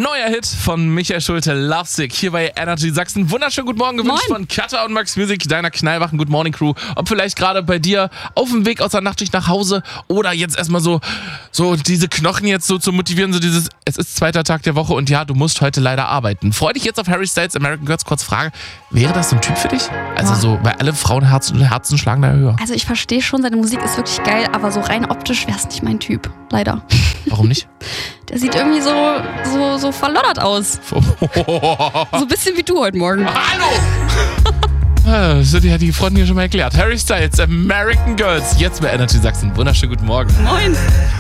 Neuer Hit von Michael Schulte, Lovesick, hier bei Energy Sachsen. Wunderschönen guten Morgen gewünscht von Katha und Max Music, deiner knallwachen Good Morning Crew. Ob vielleicht gerade bei dir auf dem Weg aus der Nachtschicht nach Hause oder jetzt erstmal so diese Knochen jetzt so zu motivieren, so dieses, es ist zweiter Tag der Woche und ja, du musst heute leider arbeiten. Freu dich jetzt auf Harry Styles American Girls. Kurz Frage, wäre das so ein Typ für dich? Also so, weil alle Frauenherzen schlagen da höher. Also ich verstehe schon, seine Musik ist wirklich geil, aber so rein optisch wäre es nicht mein Typ, leider. Warum nicht? Der sieht irgendwie so verloddert aus. So ein bisschen wie du heute Morgen. Hallo! Das hat die Freundin hier schon mal erklärt. Harry Styles, American Girls, jetzt bei Energy Sachsen. Wunderschönen guten Morgen. Moin.